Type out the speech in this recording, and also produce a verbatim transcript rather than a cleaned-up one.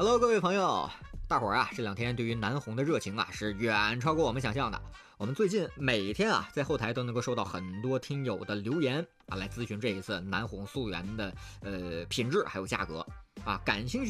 Hello，各位朋友，大伙儿啊，这两天对于南红的热情啊，是远超过我们想象的。我们最近每天啊，在后台都能够收到很多听友的留言啊，来咨询这一次南红溯源的呃品质还有价格啊。感兴趣